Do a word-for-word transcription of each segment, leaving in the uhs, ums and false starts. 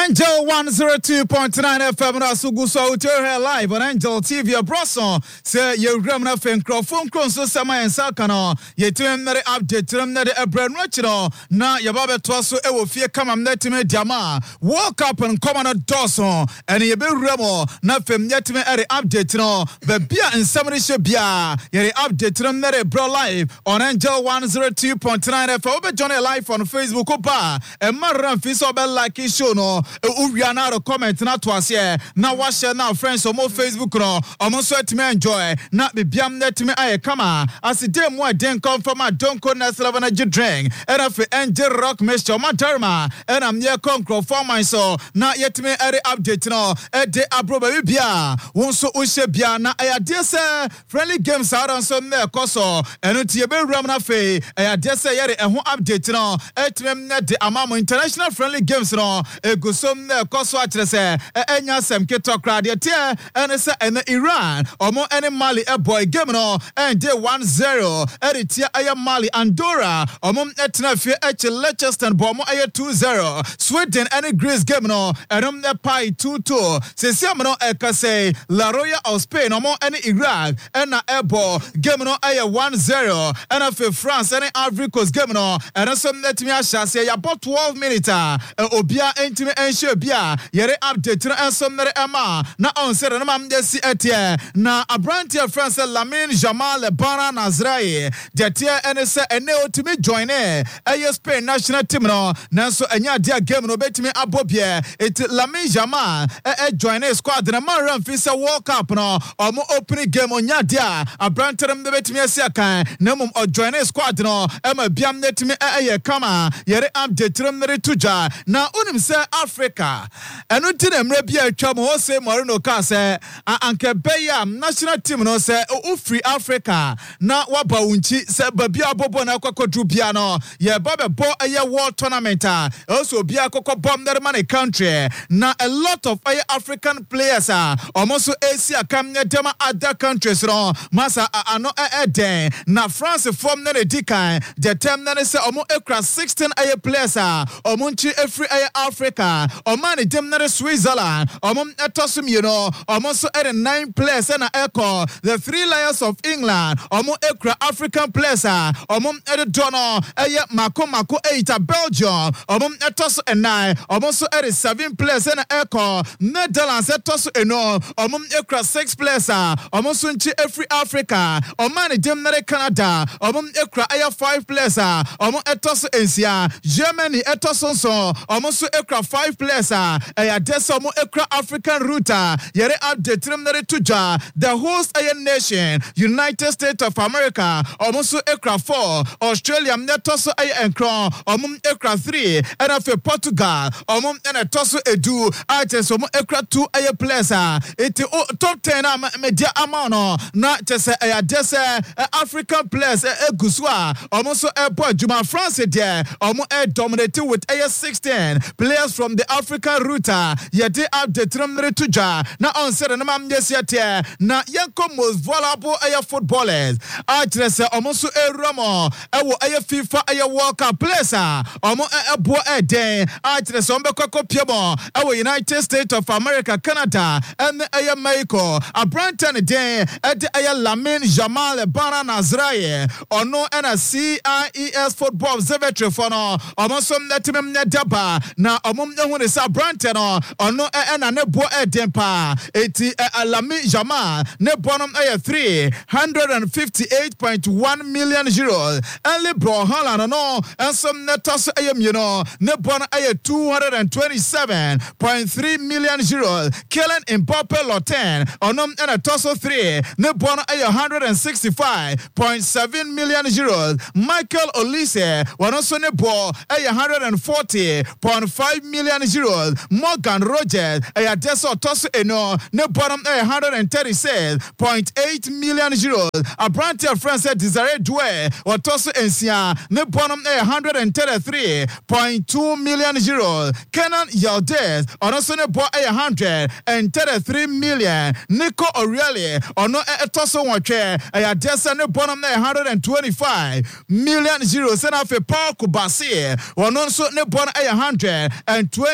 Angel one oh two point nine F M na sugu so here live on Angel T V Broson say you gram na fen crofon kron so sama en saka no ye tum na update tum na e brand watch no na ye ba beto so e wo fie kama na time diama walk up and come on Dawson and ye be remo na fem yetime e update no be bia ensam re hye bia ye update tum na bro live on Angel one oh two point nine F M be join live on Facebook opa e maran fi so be like show no Uriana the comment na to ase na wa share na friends on Facebook no omo so etime enjoy na be biam na etime aye kama as dem wa den come from a donko na seven energy drink and of Angel Rock Mr. Matarma and am near concro for my so na yetime ere update no e de abro ba bia won so o hye bia na aya de se friendly games out on so me koso eno tie be ram na fe aya de se yere e ho update no etime na de amamo international friendly games no e some koso atrese enya sem ketokra de tie ene se ene Iran omo ene Mali e boy game no ende one zero ere tie aye Mali Andorra omo etna fie e Leicester bomo aye two zero Sweden ene Greece game no enom ne pai two two sesiam no e kase La Roya of Spain omo ene Iraq ena ebo game no aye one zero ena fe France ene Ivory Coast game no ene some netimi ahase ya about twelve minutes obia entimi enshe bia yere update na ensomere ema na onsere na mamdesi etie na abrantia France Lamine Jamal Bana Nazrai detie enese ene otimi join e eye Spain national team no nanso enya dia game no betimi abobie it Lamine Jamal e join e squad na man fisa World Cup no omo opening game onya dia abrantia mde betimi asiakan na mum o join e squad no ema biam netimi eye kama yere update remere tuja na unim se Africa enu ti na mre bia atwa mo se Morino ka se anke beya national team no se u free Africa na waba unchi se babia bobo na kwakodu bia no ye babe bo eye world tournament also bia kokko bomb der man country na a lot of eye African players are almost Asia come dem other countries no masa ano e den na France form na dikan the term na se omo ekra sixteen eye players are omunchi every eye Africa omani dem na Switzerland omum etosum you know almost at nine players na echo the three lions of England omu ekra African players omum at dono eye mako mako eight Belgium omum etos nine almost at seven players na echo Netherlands etos eno omum ekra six players almost nchi every Africa omani dem na Canada omum ekra eye five players omum etos ensia Germany etos so almost ekra five players aya desomo ekra African router yere update them na tuja the host aye nation United States of America almost ekra four Australia netoso aye enkron omum ekra three and of Portugal omum ena toso edu ates omum ekra two aye players it top ten media amount na tese aya dese African players eguswa omum so airport Juma France there omum e dominated with aye sixteen players from the African router yede update remre tuja na onsere na mamdesiate na yanko most valuable aye footballers atrese omoso eromo ewo aye FIFA aye World Cup players omo ebo eden atrese ombe kokopiemo ewo United States of America Canada and aye Mexico abrantan den ede aye Lamine Jamal Bana Nazrai ono na C I E S football observatory for no omoso netimem nedaba na omum ehu ne sa brantan ono na ne bo edempa eti Lamine Jamal ne bonum aye three hundred fifty-eight point one million euros and LeBron Haaland no and some netos aye you know ne bon aye two hundred twenty-seven point three million euros Kylian Mbappe Loten onum na toso three ne bon aye one hundred sixty-five point seven million euros Michael Olise one also ne bo aye one hundred forty point five million euros Morgan Rogers aye deso toso eno ne bottom one hundred thirty-six point eight million euros Abrantia France Desire Doué or toso ensia ne bottom one hundred thirty-three point two million euros Kenan Yildiz or also ne bo one hundred thirty-three million Nico O'Reilly or no toso watche aye desa ne bottom one hundred twenty-five million euros and afe Paul Kubasi or no so ne bon one hundred twenty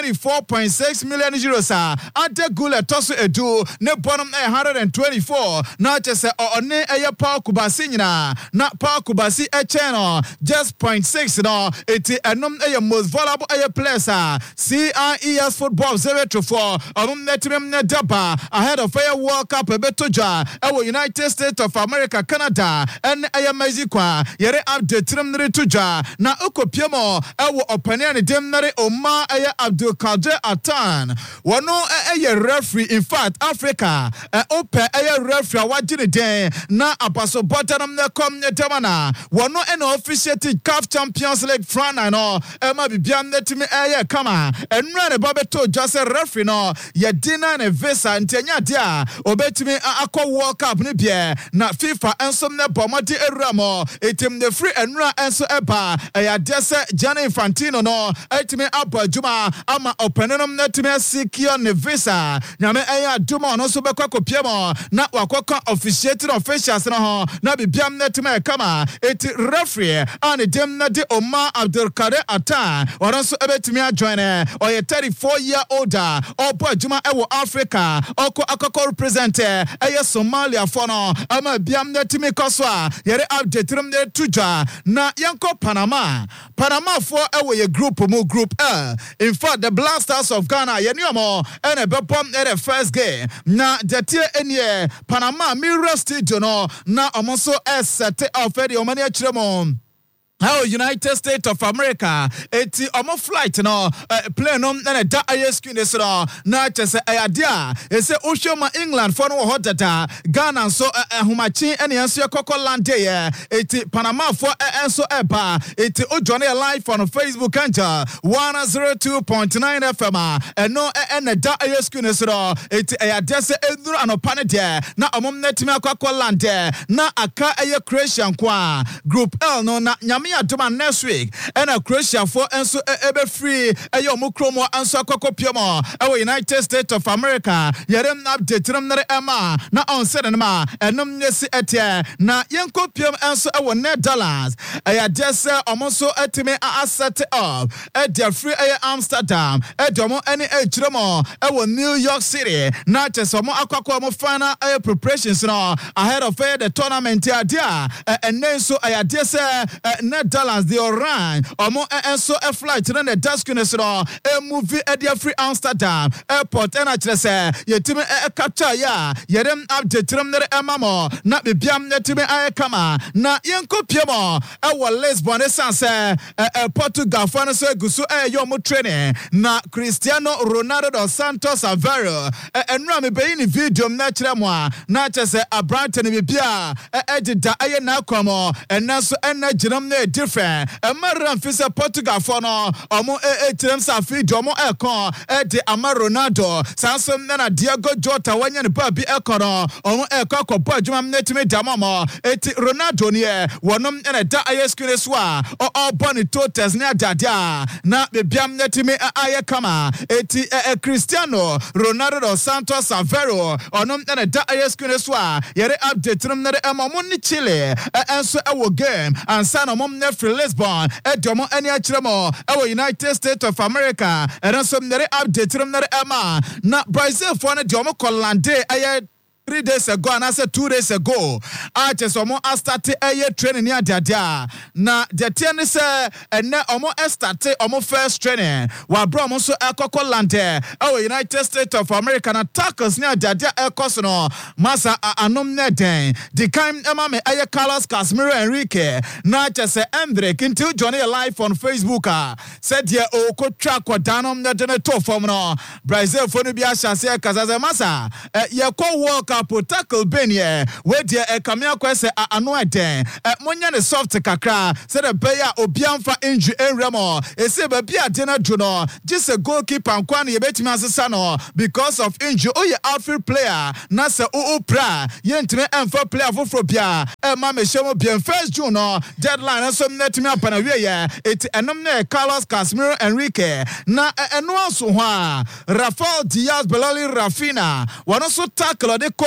twenty-four point six million euros a ade gule toso edu ne bonum one hundred twenty-four na chese one eye Paul Kubasi nyina na Paul Kubasi e cheno just zero point six no eti enum eye most valuable eye players a C R E S football zero to four omum netimem ne daba ahead of a World Cup ebetoja e United States of America Canada en eye Mexico yere update trim ne tuja na okopiemo e wo opania ne dem nare Oma eye Abdul Kader Atan wono eye referee in fact Africa e ope eye referee wagine den na abaso botanum ne kom ne demana wono en officiate C A F Champions League frana no e ma bibiam netimi eye kama enra ne babeto just referee no ye dina ne visa ntenya dia obetimi akọ World Cup ne bie na FIFA ensom ne bomodi eramo etim ne free enra enso eba e ya dese Gianni Infantino no etimi abajuma ama openenum netimi secure ne visa nyame eye aduma no so bekwa kopiemo na wakọkọ officiating officials no ho na bibiam netimi kama eti referee and dem na de Oma Abdul Kader Atan oranso ebetimi join oye thirty-four year older obo aduma ewo Africa oko akoko represent eye Somalia for no ama biam netimi koswa yere update rum de tuja na yanko Panama Panama for ewo ye group mu group L in fact the Black Stars of Ghana ye nyomo ene bepom e the first game na detie enie Panama Mirror Stadium no na omonso e set off the omani achiremo how United States of America eti omo flight no uh, plane no na da aye screen this no na chese ayadia ese oshoma England for no hotata Ghana so humachi ene enso kokko land ye eti Panama for enso eba eti ojone live on Facebook anja one oh two point nine F M and no ene da aye screen this no eti ayadia se eduru anopane de na omom netime kokko land na aka aye Croatian kwa group L no na nyame aduma next week and a Croatia for enso ebe free ayo mukromo anso akokopiomo ewo United States of America yerem update ram nare ema na on sene ma enum nyesi etie na yenkopiom enso ewo Netherlands aya just omonso etime asset up e dia free aye Amsterdam e domo any ejremo ewo New York City na chesomo akwakomo mo final aye preparations no ahead of the tournament dia enenso aya just Netherlands the Oran omo enso a flight na the Daskunes no a movie at the free Amsterdam airport and atrese yetime e capture ya yerem update ram nere emamo na bibiam netime ay kama na yenko piemo e wo Lisbon sanse e Portugal fano so gusu e yo mo training na Cristiano Ronaldo dos Santos Aveiro e enra me be ni video na kire mo na chese abrante ni bibia e edida aye na kwamo enanso ena ginam na different Amaran fisa Portugal for no omo e tirem sa feed omo e kon e de Amar Ronaldo sansom na Diego Jota wanya ne ba bi e kono omo e kwa kwa adwuma netime damamo eti Ronaldo ne wonom ene da aye screen so a o boni totes ne adadia na bebiam netime aye kama eti e Cristiano Ronaldo dos Santos Aveiro onom ene da aye screen so a yere update rum na e mamo ni Chile enso e wo game and san omom ne free Lisbon edomo eni achiremo ewo United States of America enso mnere update rum na ema na Brazil for ne domo kolande aye three days ago and I said two days ago I just omo start a training near dia na the ten say and omo start omo first training wa bro omo so akoko lante our United States of America na tackles near dia ekoso no masa anom ne den the kind ema me aye Carlos Casemiro Enrique na just say Andre until johnny live on Facebook said ye o ko twa kwadanom ne de to form no Brazil for no bia chance kazaze masa ye ko walk up tackle benye we dia e kamia kwese ano eden monya ne soft kakra said the beya obiamfa injury enremo e se ba bia de na juno just a goalkeeper nkwa na yebetimi asesa no because of injury o ye outfield player na se o pra yentime emfa player foforo bia e ma me shemo bia first June no deadline so netimi apana we ye it enom na Carlos Casemiro Enrique na eno aso ho a Rafael Diaz Belali Rafinha wono so tackle de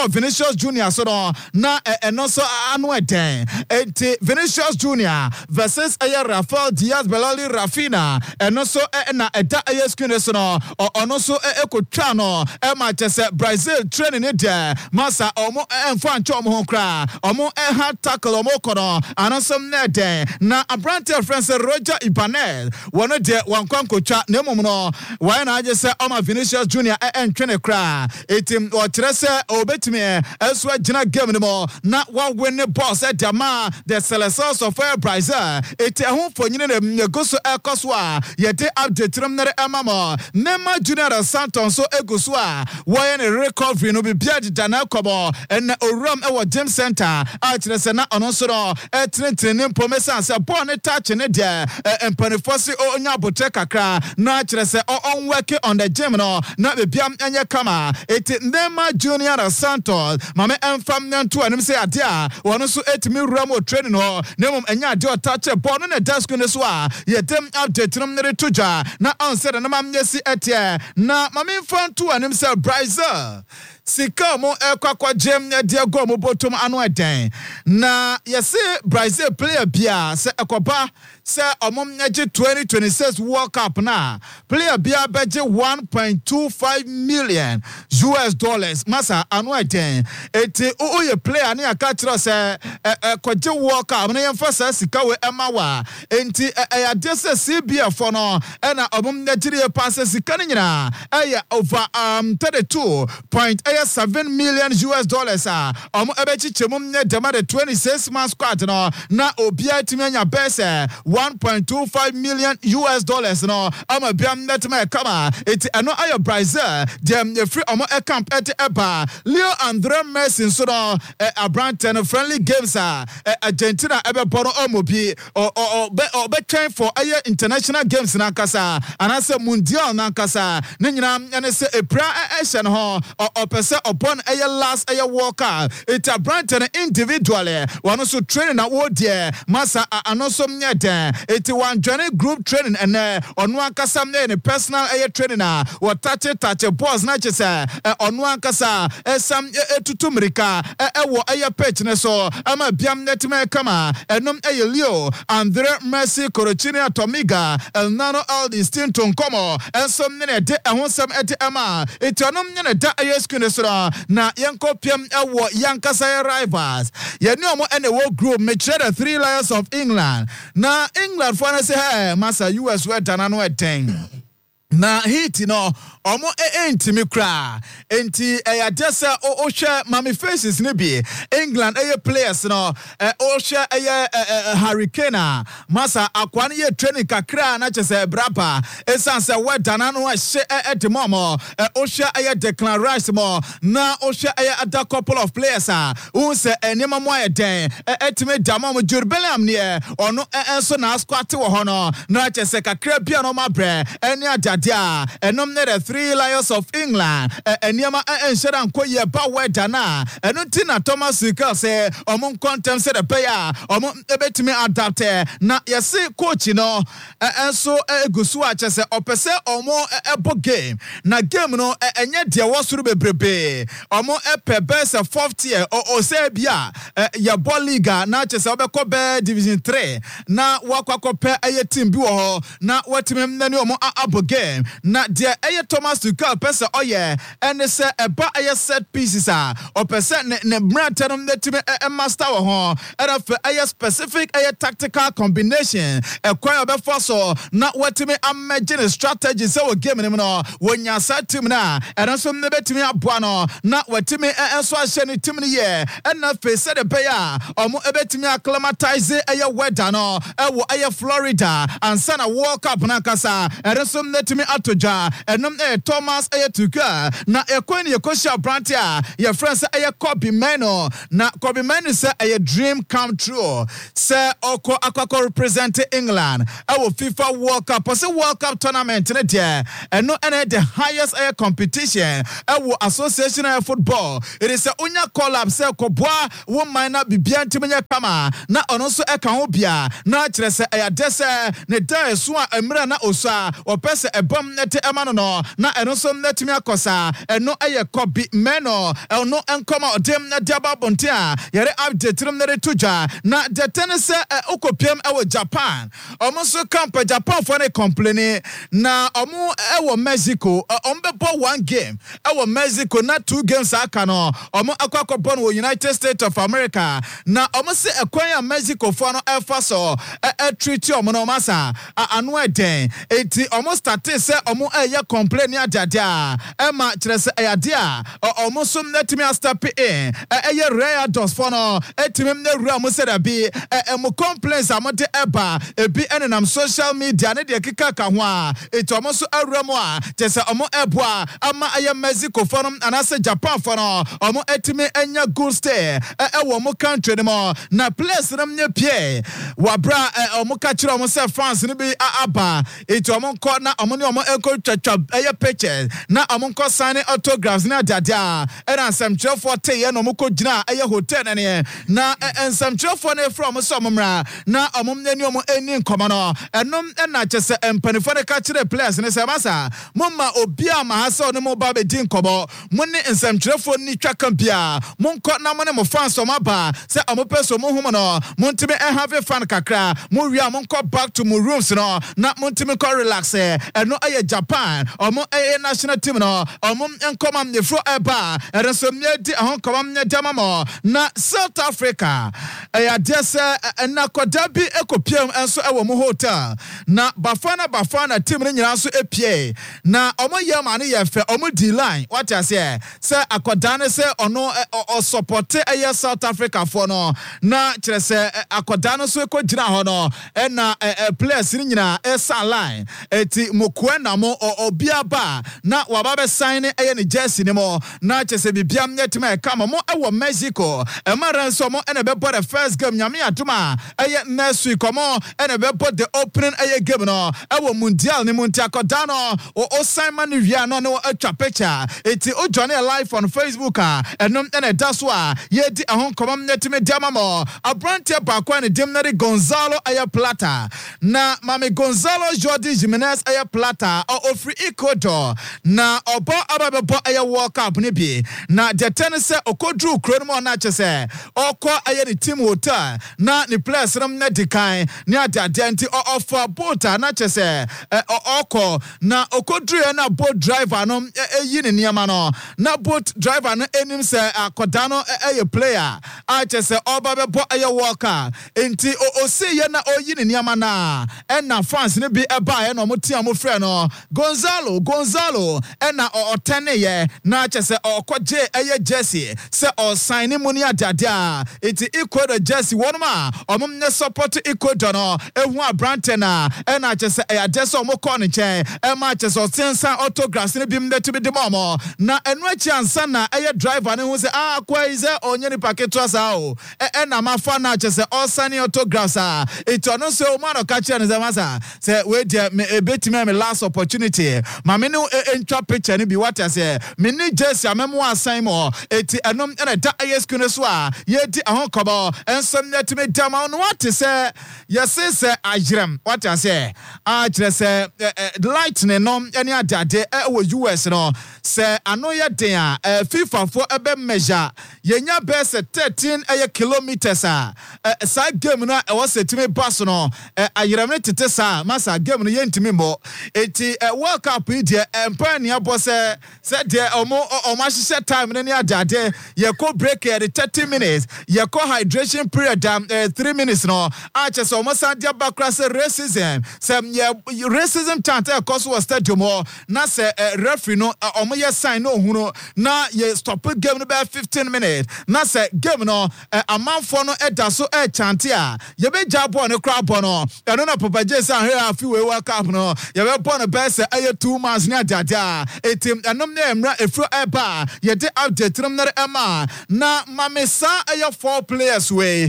ɛbɔ Vinicius Junior so no na ɛno so ano ɛden enti Vinicius Junior versus ɛyɛ Rafael Diaz Belali Rafina ɛno so na ɛda ɛyɛ screen so no ɔno so ɛkotwa no ɛma kyɛ Brazil training ne de masa ɔmo ɛmfa nkyɛ ɔmo ho kra ɔmo ɛha tackle ɔmo kono anosom na ɛden na abrante friends Roger Ibanez wɔno de wankwan kotwa na mmom no wɔn na agye sɛ ɔma Vinicius Junior ɛntwe ne kra etim ɔkyerɛ sɛ obetumi ɛso agyina game no mo na wa win the boss at Dama the Celestials of Brazil eti ɛho fonyine na goso ɛkɔso a yɛde update ram na ɛmama Neymar Junior Santos so egoso a wɔyɛ ne recovery no bibia dida na kɔbɔ ɛna owuram ɛwɔ gym center a kyerɛ sɛ na ɔno so no ɛtenetene ne mpɔmesa sɛ bɔɔ ne touch ne deɛ mpanifo se onya botre kakra na kyerɛ sɛ ɔn work on the gym no na bibia ɛnyɛ kama eti Neymar Junior Santos mame ɛmfam ne nto anim sɛ ade a wɔno so etimi wura mo training no na mmom ɛnya ade ɔtache bɔɔ no ne desk ne so a yɛdem update no ne toja na ɔnsɛ na mam nyesi etie na mame mfam to anim sɛ Brazil sika mo ekwakwa gem ne de go mo botom ano eden na yesi Brazil player bia se ekoba se omom nyaje twenty twenty-six World Cup na player bia beje one point two five million U S dollars masa ano eden eti o ye player ne aka kiro se ekwaje World Cup na yemfa sa sika we emawa enti eyade se C B F no e na omom nyagire pass sika ne nyina eye over um thirty-two point seven million U S dollars ah omo ebechi chemum ne dema de twenty-six man squad no na obia timenya bese one point two five million U S dollars no ama biam netma kama eti eno ayo Brazil dem e free omo e camp et eba Leo Andre Messi so no Abrante friendly games ah Argentina ebe bono omo bi o o be train for aye international games na kasa anase mundial na kasa ne nyina ene se epra e hye no ho o pese upon a last a walker, it's a brand individually. One also training at what dear Massa and also nyete. It's one journey group training and uh, on one casa in personal air trainer or touch it, touch a boss, not just uh, on one casa, some tutumrika, a petness so I'm a biam netme kama, and num a Leo, and there Mercy Corochina Tomiga, and nano all these tinton como, and some minute, and want some at Emma. It's a num a na yanko pm ewo yankasa rivals ye ni omo ene wo group me the three lions of England na England for na say hey massa U S we dana no eten na hit no omo e entimi kra enti e ya desa o hwe mami faces ne bi England e players no e o hwe e Hurricane masa akwa ne ye training kakra na chese brapa esanse wedana no hye e de momo e o hwe e Declan Rice mo na o hwe e other couple of players a who say enema mo ye den e etimi dama mo Jude Bellingham ne ono enso na squat wo ho no na chese kakra bia no mabre eni adadia enom ne the three lions of England eniama enshera nko ye ba wedana eno tina Thomas Tuchel say omon contem say the player omon ebetimi adapt na yesi coach no enso egusu a chese opese omon ebo game na game no enye de wosuru bebrebe omon epe best fourth year o say bia ya ball liga na chese obekọ be division three na wakwakope aye team bi wo ho na watimi nani omon abo game na de aye Thomas Tuchel pese oye ene se eba aye set pieces a opese ne ne mratenom netime e master wo ho era fe aye specific aye tactical combination e kwa obefo so na watimi imagine strategy se wo game nim no wonya set team na era so ne betimi aboa no na watimi enso ahye ne team ne ye ena fe se de be ya omo ebetimi acclimatize aye weather no e wo aye Florida ansa na World Cup na kasa era so netimi atoja enom e Thomas aye Tuchel na ekwen ye kosia brante a ye friends aye Kobe Meno na Kobe Meno say aye dream come true say oko akwako represent England awo FIFA World Cup say World Cup tournament ne de eno ene the highest aye competition awo association of football it is a unya collab say koboa wo minor bibia ntimenya kama na ono so e kan ho bia na kire say aye dese ne da esu a emre na osa opese ebom nete emano no na eno so netimi akosa eno eye kobi meno eno enkoma odem na diaba bonte a yere update rum na tuja na de tenese okopiem ewo Japan omo so camp Japan for ne complain na omo ewo Mexico ombe bo one game ewo Mexico na two games aka no omo akwakọ bon wo United States of America na omo se ekwan ya Mexico for no efa so e treat omo no masa anu eden eti omo start se omo eye complain adada ema kire se ayade a omo so netimi step in eye rare dos for no etimi na rura mo se da bi emo complaints amode eba ebi enenam social media ne de kika ka ho a eti omo so awura mo a kire se omo eboa ama aye Mexico for no anase Japan for no omo etimi enya good stay e wo mo country mo na place nam nye pie wabra omo ka kire omo se fans ne bi aba eti omo nko na omo ne omo enko twatwa eye pictures na omo nko sign autographs na dada era nsɛmkyerɛ for te ye no mo ko gina eye hotel na ne na nsɛmkyerɛ for ne from so omra na omo ne ni omo eni nkɔmɔ no enom na kyese empanifo ne ka kire players ne se masa momma obi ama ha se ono mo ba be di nkɔmɔ mo ne nsɛmkyerɛ for ni twaka bia mo nko na mo ne mo fans o maba se omo peso mo homo no mo ntime e have fun kakra mo wi a mo nko back to mo rooms no na mo ntime ko relax e eno aye Japan omo aye national team no omo enkomam ne fro eba eresomye di ahon komam ne demamo na South Africa ya dese na koda bi ekopiem enso ewo mo hotel na bafana bafana team ne nyina so epie na omo yema ne ye fe omo D line what I say say akoda ne say ono o support aye South Africa for no na kire say akoda no so ekogina ho no e na players ni nyina e san line eti mokwe na mo obiaba na wababa sign aye ne jersey ne mo na kire say bibiam netima e kama mo e wo Mexico e mara nso mo ene be the first game nyame atuma aye next week mo ene be the opening aye game no e wo mundial ne munti akoda no o sign man wia no no atwa picture eti o join live on Facebook a enom ene daso a ye di ahon komam netime diamamo abrante bakwa ne dimnary Gonzalo aye Plata na mame Gonzalo Jordi Jimenez aye Plata o ofri Ecuador na obo ababebo aye World Cup ne bi na de tense okodru kro no na chese okọ aye ni team hotel na ni place ram na dikan ni adadenti o offer boat na chese okọ na okodru na boat driver no eyi ni niama no na boat driver no enim se akoda no aye player a chese obabebo aye World Cup enti o se ye na oyi ni niama na na fans ne bi eba ye no mo tia mo frɛ no Gonzalo Gonzalo na o tene ye na chese okoje aye jersey se o sign ni muni adada eti Ecuador jersey one ma omum ne support Ecuador no ehu abrante na e na chese e adese omo ko ne che e ma chese o sensa autographs ne bim de to be de momo na enu achi ansa na eye driver ne hu se ah kwa ize onye ni paketo asa o e na mafa na chese o sign autographs a eti ono se o ma no ka che ne se masa se we de me ebetime me last opportunity ma me no entwa picture ne bi what I say me ni jersey amemo asan mo eti enom ene da ayesku ne so a ye di ahon kobo ensem netime dama no what say yes say ajrem what I say a kire say lightning no ene adade e wo U S no say ano ye den a FIFA for ebe measure yenya best thirteen aye kilometers a sa game no e was etime bus no ayrem ne tete sa masa game no ye ntimi mo eti World Cup idie empa ne abo se se de omo omo hye time ne adade ye ko break at thirty minutes ye ko hydration period um, uh, three minutes no a che so omo san dia bakra se racism se ye racism chant e course was stadium na se uh, referee no uh, omo ye sign no hunu na ye stop game no be fifteen minutes na se game no uh, amanfo no eda so e chant a ye be jabo no kra bo no e no na papa je san here afi we World Cup no ye be bo no be se aye two months ni adada etim enom na emra efro eba ye de update rum na ema na mamesa aye four players we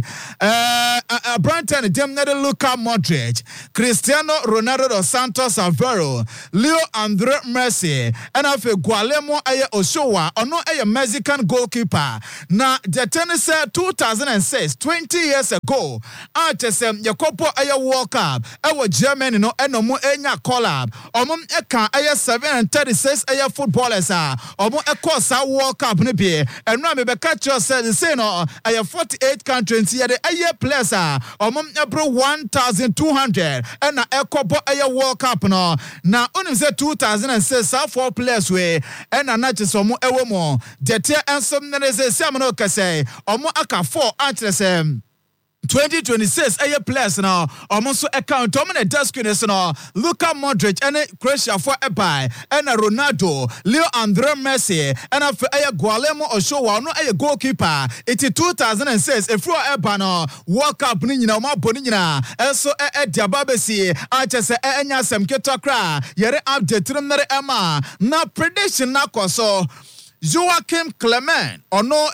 uh Branton dem na Luka Modric, Cristiano Ronaldo dos Santos Aveiro, Leo Andre Messi and afi Gualemo aye Ochoa ono aye Mexican goalkeeper na the tennis two thousand six twenty years ago a chesem Yakopo aye World Cup e wo Germany no eno mu enya collab Cup. Omum eka aya seven and thirty-six aya footballers ah. Omum eko sa World Cup ne bi. Enra me be catch us say the say no aya forty-eight countries here the aya players ah. Omum ebro one thousand two hundred and na eko bo aya World Cup no. Na onim say two thousand six sa four players we and na na chese omo ewo mo. Jetia ensom ne say say am no kase. Omo aka four antre twenty twenty-six aye players now almost account dominant desk no Luka Modric and Croatia for a buy and Ronaldo Leo Andre Messi and aye Guillermo Ochoa no aye goalkeeper it is two thousand six if you eba no World Cup ni nyina ma boni nyina enso e diababesi a chese e enya sem ketokra yere update nere ema na prediction na koso Joachim Clement or no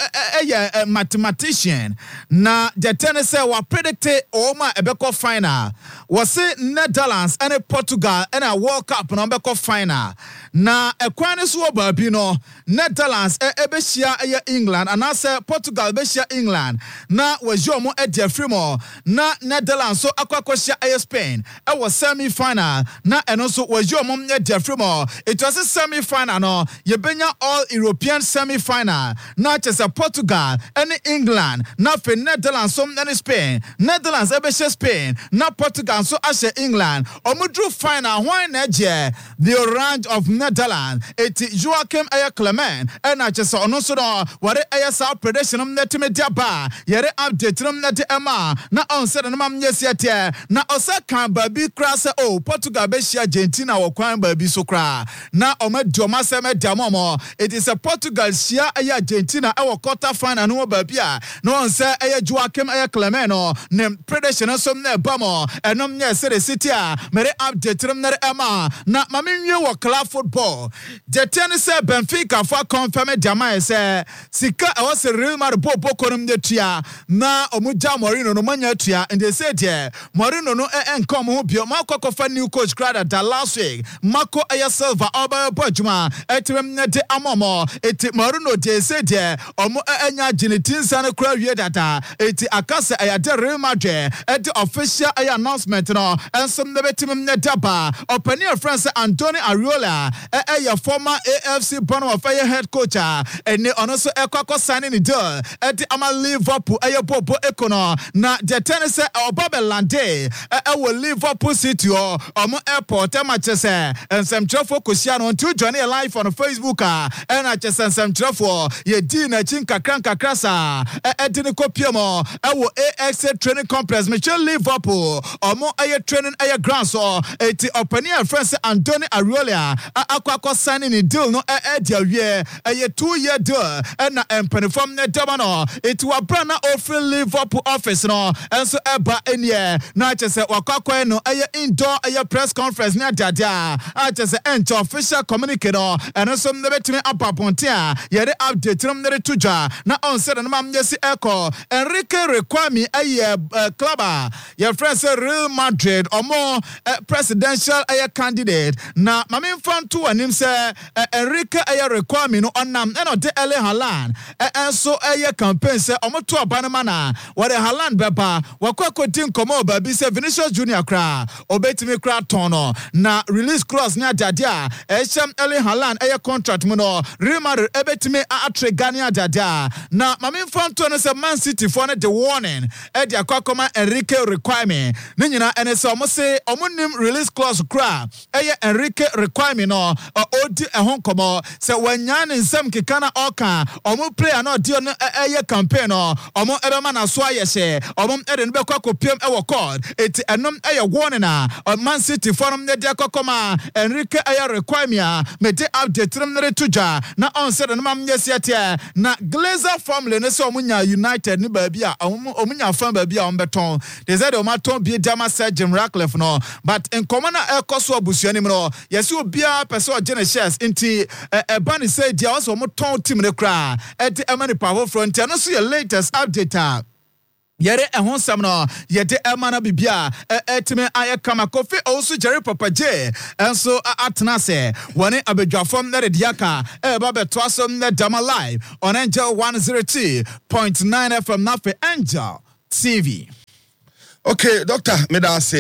a mathematician na the tennis say wa predicted Oma Ebeko final was it Netherlands and Portugal and a World Cup no Ebeko final na ekwane so babino Netherlands e ebeshia e England and I say Portugal beshia England na wajomo e Jeffremo na Netherlands so akwakoshia e Spain e was semi final na eno so wajomo e Jeffremo it was a semi final no ye benya all European semi-final. Not just a Portugal and England. Not for Netherlands so and Spain. Netherlands ebeshe Spain. Not Portugal so ashe England. Omudru final why neje the orange of Netherlands. It Joachim Aya Clement. And not just on also no what aya sa prediction um net me diaba. Yere update um net Emma. Na on said no mam yes yet. Na osa kan baby crass oh Portugal beshi Argentina wa kwan baby so kra. Na ome dioma se me diamomo. It is a Portugal shia aya Argentina our quarter final no babia no one say aya Joachim aya Clemeno ne prediction so na bamo enom nya say the city a mere update rum na ema na mamenwie wo club football the ten say Benfica for confirm diama say sika e was Real Madrid bo bokonum de tua na omuja Mourinho no manya tua and they say there Mourinho no e enkom ho bio makoko fa new coach crowd that last week Marco aya Silva oba bojuma etrem na de amomo eti Mourinho de say there omo enya genetin san kra wie data eti akase ayade Real Madrid at the official announcement no ensom ne betim ne daba opani France Antonio Ariola e e former A F C Bournemouth head coach and ono so ekwakọ signing the deal at the ama Liverpool aye bobo ekono na the tennis obabelande e wo Liverpool City o omo airport e machese ensem trafo kosia no to join live on Facebook and I just ensem trafo ye di na chin kakran kakrasa e di ne kopiemo e wo A X A training complex Michel Liverpool omo aye training aye ground so eti opani France Antonio Ariola akwakọ signing the deal no e dia wie aye two year deal and na empenifom ne domano it wa brana offer Liverpool office no enso eba enie na chese wakakọ no aye indoor aye press conference ne dadia a chese ent official communique no enso ne betimi apaponte a yere update rum ne tuja na on said na mam nyesi eko Enrique Requami aye club your friend Real Madrid omo presidential aye candidate na mamin fan to anim say Enrique aye Requami no onam eno de ele Haaland enso aye campaign say omo to abanama na wore Haaland beba wakwa tin komo ba bi say Vinicius Junior kra obetimi kra tono na release clause nya dadia eham ele Haaland aye contract mu no Real Madrid ebetimi atre Ghana dadia na mamin fan to no say Man City for the warning e dia kwakoma Enrique Requami ne nyina ene say omo say omo nim release clause kra aye Enrique Requami no odi ehon komo say wanya ne nsem kekana oka omo player no odi no aye campaign no omo ebema na so aye she omo ede ne be kwakopiem e wo code eti enom aye warning na Man City forum ne dia kwakoma Enrique aye Requami a me de update rum ne tuja na on said na mam nyesiate na Glazer family ne say omo nya United ni ba bia omo nya fan ba bia ombeton they said omo ton bi Jama Sir Jim Ratcliffe no but in common ekoso abusuani no yesi obia person ogene shares inti e bani say dia also omo ton team ne kra e de emani power front no so your latest update yere ehon sam no yede emana bibia etime aye kama Kofi also Jerry Papa J enso atena se woni abedwafom na rediaka e ba beto asom na Dama live on Angel one oh two point nine F M na fe Angel T V. Okay, doctor, me da say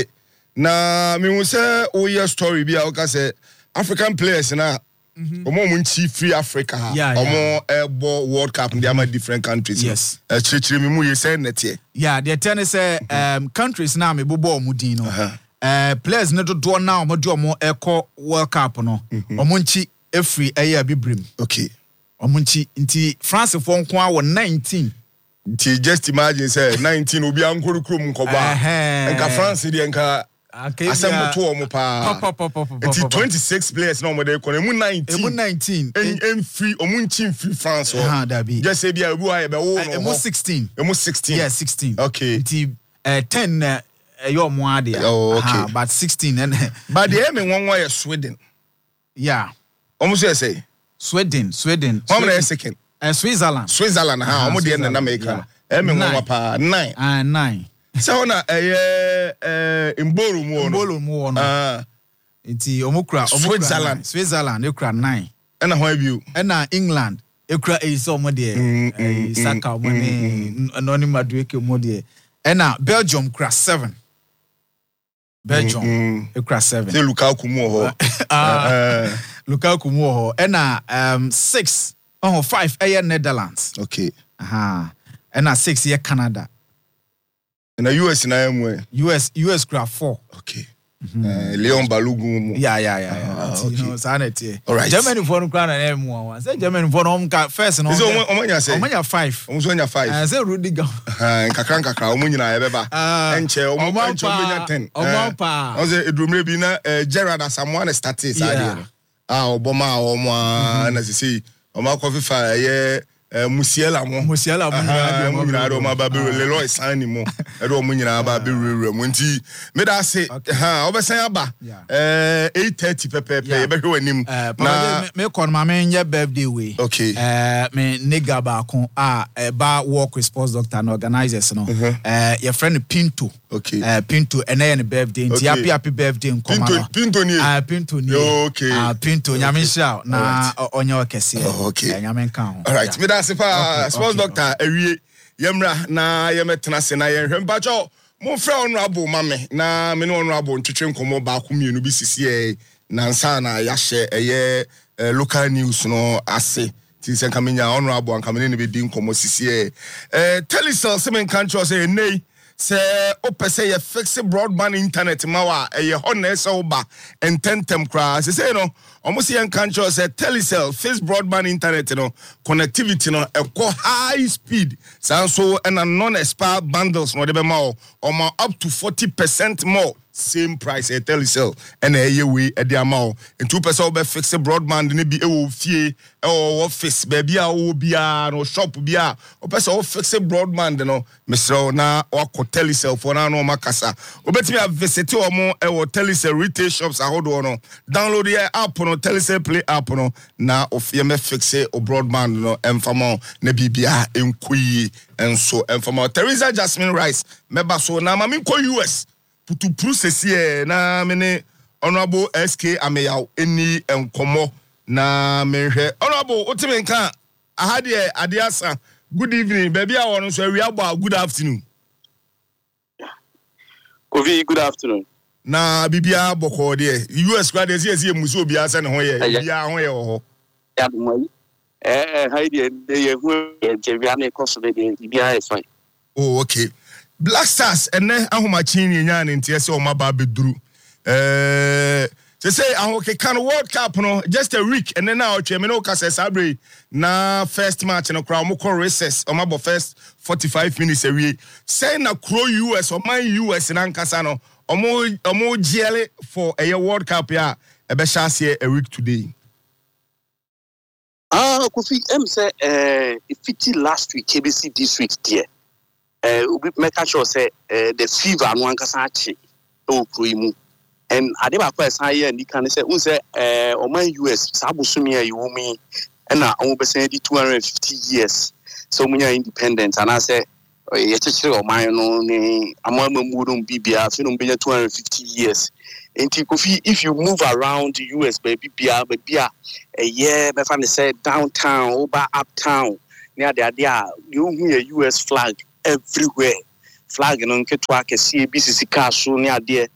Na me hu say o ye story bi a o ka say African players na omo mun chi free Africa omo ebo World Cup in the different countries. Yes. Eh chirichiri me mu ye say netie. Yeah, they tell me say um countries now me bobo omo din no. Eh players no do now omo do omo eko World Cup no. Omo nchi e free eye abibrim. Okay. Omo nchi nti France fo nko a nineteen. Nti just imagine say nineteen obi ankorokro mu nkoba. Enka France dey enka asem to omo pa. Nti twenty-six players na omo dey ko emu nineteen. Emu nineteen. En free omo nchi free France. Ah, that be. Just say bia obi wa be wo no. Emu sixteen. Emu sixteen. Yeah, sixteen. Okay. Nti uh, ten uh, your mo ade. Oh, okay. Uh-huh, but sixteen and but the em one wa Sweden. Yeah. Omo say Sweden, Sweden. How many second? Uh, Switzerland. Switzerland, ha, omo dey na America. Em one pa nine. Ah, nine. So na eh eh Mbolo mu ono. Mbolo mu ono. Ah. Nti omukura Switzerland. Switzerland ekura nine. And how have you? And na England ekura eight so mo dey. Eh Saka mo ne Anoni Madueke mo dey. And na Belgium kura seven. Belgium ekura seven. Say Lukaku mu ho. Ah. Lukaku mu ho. And na um six. Oh, five eh Netherlands. Okay. Aha. And na six here Canada. In the U S na emwe. U S U S graph four. Okay. Mm-hmm. Uh, Leon Balogun. Yeah, yeah, yeah, yeah. Ah, okay. You know, sanity. All right. Germany for no crown and M1. Say Germany for no first no. Is o omanya say? Omanya five. Omanya five. I say Rudiger. Ah, nkakra nkakra omunyina ebeba. Enche omo enche omenya ten. Omapa. O say edumre bi na Gerard Asamoah started say. Ah, oboma omo na say omo akofifa ye Musiela mo Musiela mo mo nyina do ma ba be Leroy Sani mo e do mo nyina ba be rewre mo nti me da say ha obesan aba eh eight thirty pepe e be hwe wanim na me kon ma me nye birthday we okay eh me nigga ba kon ah ba work with sports doctor and organizers no eh your friend Pinto okay eh Pinto ene ye birthday nti happy happy birthday nkoma no Pinto ni ah Pinto ni okay ah Pinto nyame sha na onye okese okay nyame kan ho all right me da Sipa sports doctor ewie yemra na yemetena se na yenhwe mpacho mo frɛ honorable mame na me no honorable ntwetwe nkomo ba ko mienu bi sisi e na nsa na yahye eye local news no ase ti se kamenya honorable ankamene ne be di nkomo sisi e eh Telecel semen country say nei se opese ye fix broadband internet ma wa eye honne se oba ententem kra se say no almost yan country say Telecel fixed broadband internet no connectivity no e high speed so and non-expired bundles no de be ma o up to forty percent more same price at Telecel and a way e de amount and two percent be fix broadband ni bi e wo fie e wo office baby a wo bia no shop bia o person wo fix broadband no mesro na o Telecel for na no makasa obetimi a visit o mo e wo Telecel retail shops ahodo no download the app no Telecel play app no na of ye me fix o broadband no emfamo na bibia enkoyi enso emfamo Teresa Jasmine Rice meba so na ma me ko U S putu process na me ne honorable S K Ameyaw eni enkomo na menhwe honorable otime nka ahade ade asa good evening baby a won so awia gba good afternoon Kofi good afternoon na bibia boko de U S grad ezi ezi muso obi asa ne ho ye bibia ho ye ho ya mo eh haide de ye hu je bia na koso de bibia is fine oh okay Black Stars ene ahomachi ni nya ne ntie se o maba beduru eh se say ahoke kan World Cup no just a week and then now otwe me no ka se sabre na first match no kra mo call recess o mabo first forty-five minutes away say na crow U S o man U S na nkasa no omo omo giele for a World Cup ya e be chance a week today ah Kofi em say eh fifty last week K B C this week there eh we make sure say uh, the fever no ankasa achi o kroimu and ade ba kwa san ye ndi kan say un say eh o man U S sabusumi ayi wo mi na o be say di two hundred fifty years so munya independent and I say ye chechire o man no ni amamamu dum bibia fi no be two hundred fifty years enti Kofi if you move around the U S baby bia bia eh yeah be fan say downtown over uptown near the idea you hu a U S flag everywhere flag no nketwa kese B C C car so ne ade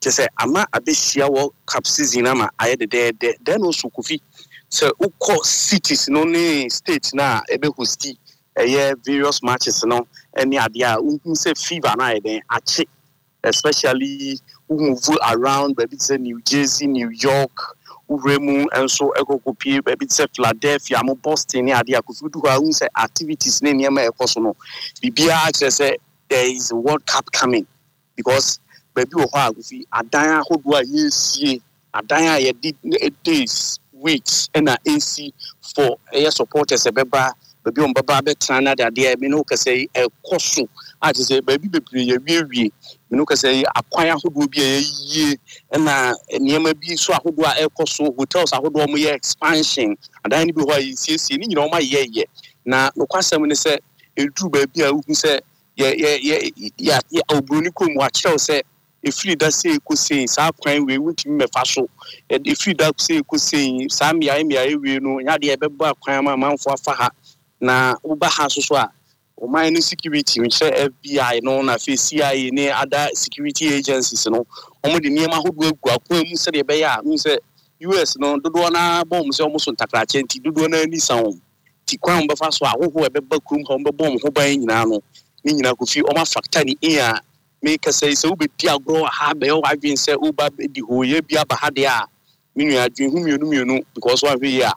just say ama abeshia World Cup season ama aye de de then also Kofi so uko cities no ne states na ebe hosti eh various matches no any idea who say fever na then ache especially who move around baby say New Jersey, New York, Uremu and so Ekokopie baby say Philadelphia, mo Boston ni idea Kofi do who say activities ne niam e koso no bibia say there is a World Cup coming because baby wo ha Kofi adan ahodo a yesie adan a ye days weeks and a A C for air supporters a beba baby on baba betrana da dia me no ka say e koso a say baby bebre ye wie me no ka say akwan ahodo bi a ye na niam bi so ahodo a e koso hotels ahodo mo ye expansion adan ni bi ho yi siesie ni nyina o ma ye ye na no kwasem ni say edru baby a hu say ye ye ye ya obroni ko mu a kire say if you that say ko say sa kwan we wutimi mefa so if you that say ko say sa mia mia we no nya de bebo akwan ma manfo afa ha na uba ha so so a o man security we share F B I no na fe C I A ne other security agencies no omo de niam ahodo agu akwan mu se de be ya mu se U S no dodo na bom se omo so ntakra chenti dodo na ni san ti kwan be fa so a hoho e be ba krum ho be bom ho ban nyina no ni nyina ko fi omo factor ni e a make say so be dia grow ha be o adwen say o ba di ho ye bia ba ha de a minu adwen hu mienu mienu because one we ya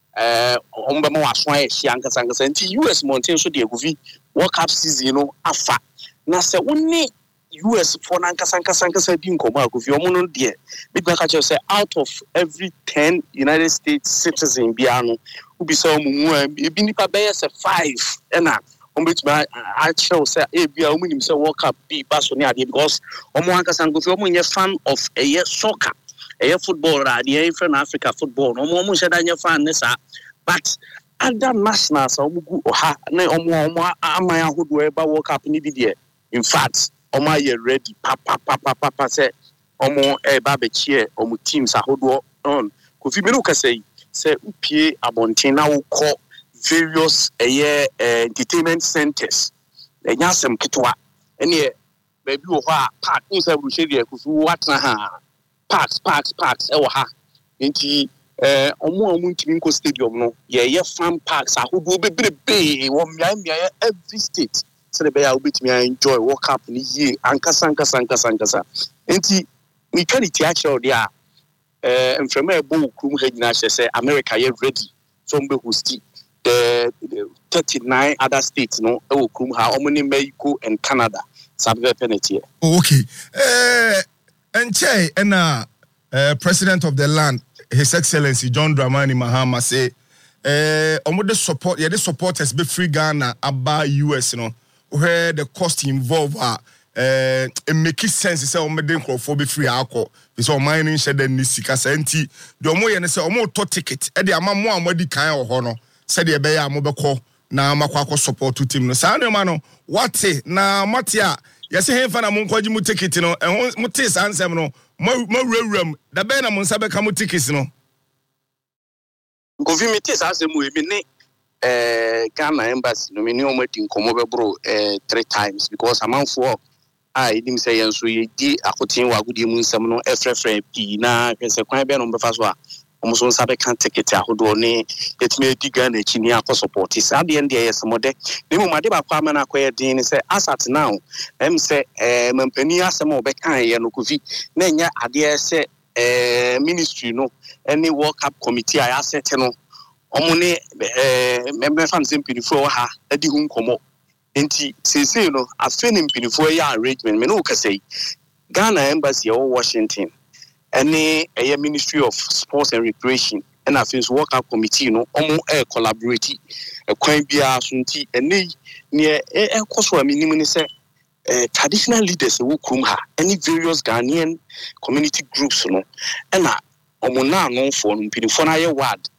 eh o mba ma waso a hia nkasa nkasa nti U S mountain so de agufi World Cup season no afa na say woni U S for na nkasa nkasa nkasa di nkomo agufi o mo no de big back at say out of every ten United States citizen bia no ubi say o mu e bi nipa be say five ena ombetuma actually say e bia omunim say World Cup be pass on ade because omo ankasa ngofi omo nye fan of a year soccer a year football ra de in from Africa football omo omo sheda nye fan ne sa but other nationals omo gu oha na omo omo amaya hodo e ba World Cup ni bi de in fact omo are ready pa pa pa pa pa, pa say omo e ba be cheer omo teams ahodo on kofi me no ka say say upie abonten na wo ko various uh, uh, entertainment centers. The Yasam Kitwa, and here, baby, or park, you say, we should have what parks, parks, parks, or ha. Into uh, Omo Muntiminko Stadium, no, yeah, yeah, farm parks, I would be big, one every state. So the bear will be me, I enjoy walk up in the year, Anka Sanka Sanka Sankasa. And see, we can't teach out there, and from a book, whom had say, America, you're ready. Some be who stick. The, the thirty-nine other states, no, oh, Krum, how many Mexico and Canada, Sabe penalty. Okay. Uh, and Che, and uh, uh, President of the land, His Excellency John Dramani Mahama say, uh, omo the support, yeah, the support has been free Ghana about U S, you know, where the cost involved are. Uh, it make sense. Say omo den crofo be free alcohol. Because omo mining share the nisika senti. The omo ye say omo to ticket. E de ama mo amodi kan o no. Said the bear mobile na makwa support to team no sanu mano what na matia yes he fa na mo kwaji mu ticket no e mo tis ansem no mo rewrem da be na mo nsabe ka mo tickets no ngovi mi tis ansem we bi ne eh Ghana embassy no me ni o mati nkomo be bro eh three times because amanfo a edim say yenso ye di akotin wa gudi mu nsem no efrefre pi na kwese kwan be no be fa so a almost on sabe can take it out ne it may diga na chini akọ support is at the end there yes mode ne mo made ba kwa na akọ din say as at now em say eh mampani asem obekan ye no kofi na nya ade say eh ministry no any World Cup committee I set no omo ne eh member fan simpinifo ha adi hu nkomo enti sese no afeni mpinifo ya arrangement me no ka say Ghana embassy o Washington any a Ministry of Sports and Recreation and I think World Cup committee no omo e collaborate e kwan bia sunti ene near e koso minimum say traditional leaders who krum ha any various Ghanaian community groups no and omo na no for mpinifo na ye ward